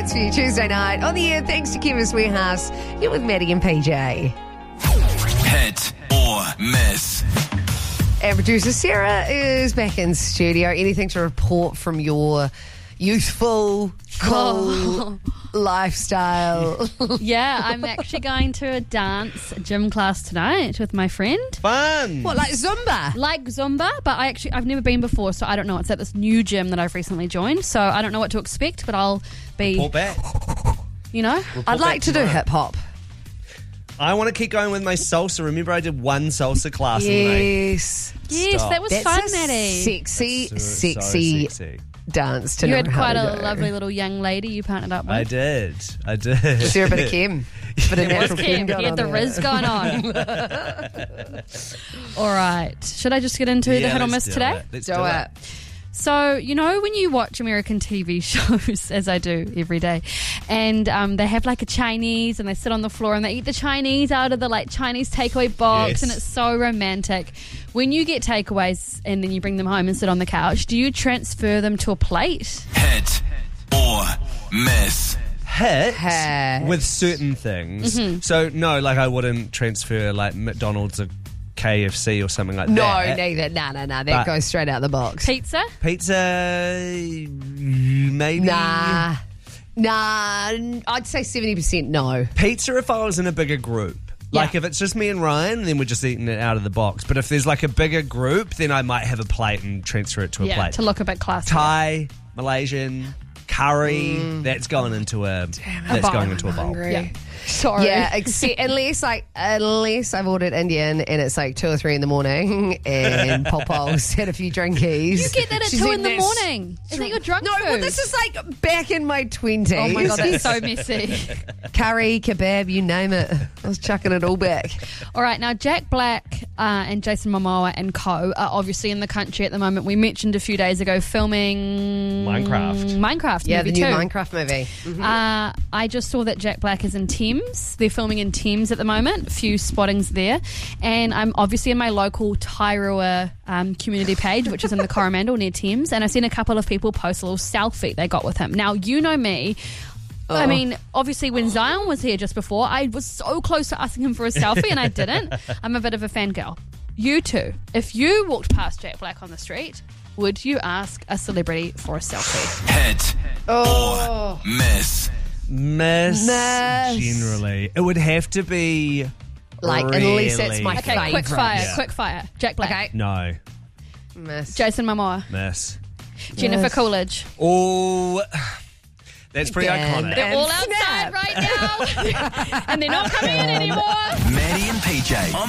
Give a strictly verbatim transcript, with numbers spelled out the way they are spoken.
It's for you Tuesday night on the air. Thanks to Chemist Warehouse. You're with Maddie and P J. Hit or miss. And producer Sarah is back in studio. Anything to report from your youthful, cool lifestyle? Yeah, I'm actually going to a dance gym class tonight with my friend. Fun. What, like Zumba? Like Zumba, but I actually I've never been before, so I don't know. It's at this new gym that I've recently joined, so I don't know what to expect, but I'll be, Pull back. you know. Report I'd like back to do tomorrow. hip hop. I want to keep going with my salsa. Remember, I did one salsa class and I Yes. Yes, Stop. that was That's fun, a Maddie. sexy, So- so sexy, sexy. dance to You know had how quite to a do. lovely little young lady you partnered up with. I did. I did. Is there a bit of Kim? Bit of It was natural Kim Kim. going He had on the there. Riz going on. All right. Should I just get into the Yeah, hit or let's miss do today? it. Let's Do do it. So, you know, when you watch American T V shows, as I do every day, and um, they have like a Chinese and they sit on the floor and they eat the Chinese out of the like Chinese takeaway box, Yes. and it's so romantic. When you get takeaways and then you bring them home and sit on the couch, do you transfer them to a plate? Hit or miss. Hit, Hit. with certain things. Mm-hmm. So, no, like I wouldn't transfer like McDonald's or K F C or something like No, that. neither. No, no, no. That But- goes straight out the box. Pizza? Pizza, maybe. Nah. Nah. I'd say seventy percent no. Pizza if I was in a bigger group. Like Yeah. if it's just me and Ryan, then we're just eating it out of the box. But if there's like a bigger group, then I might have a plate and transfer it to a Yeah, plate. to look a bit classy. Thai, Malaysian, curry, Mm. that's going into a that's bowl. going into a bowl. Hungry. Yeah. Sorry. Yeah, except, unless like unless I've ordered Indian and it's like two or three in the morning and Popo's had a few drinkies. You get that at She's two eating in the this- morning. Is that your drunk No, food? well, this is like back in my twenties. Oh my God, that's so messy. Curry, kebab, you name it. I was chucking it all back. All right, now Jack Black uh, and Jason Momoa and co are obviously in the country at the moment. We mentioned a few days ago filming Minecraft. Minecraft Yeah, movie the new two. Minecraft movie. Uh, I just saw that Jack Black is in Thames. They're filming in Thames at the moment. A few spottings there. And I'm obviously in my local Tairua um, community page, which is in the Coromandel near Thames. And I've seen a couple of people post a little selfie they got with him. Now, you know me. I mean, obviously, when Zion was here just before, I was so close to asking him for a selfie, and I didn't. I'm a bit of a fangirl. You too. If you walked past Jack Black on the street, would you ask a celebrity for a selfie? Hit Oh. or miss. Miss, Miss. generally. It would have to be Like, unless it's really- my Okay, favourite. quick fire, Yeah. quick fire. Jack Black. Okay. No, Miss. Jason Momoa. miss. Jennifer Yes. Coolidge. Oh, that's pretty Again. iconic. They're And all outside snap. right now. And they're not coming in anymore. Maddie and P J on